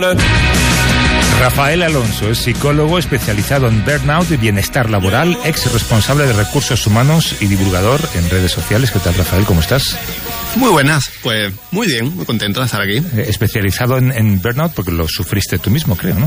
Rafael Alonso es psicólogo especializado en burnout y bienestar laboral, ex responsable de recursos humanos y divulgador en redes sociales. ¿Qué tal, Rafael? ¿Cómo estás? Muy buenas, pues muy bien, muy contento de estar aquí. Especializado en burnout porque lo sufriste tú mismo, creo, ¿no?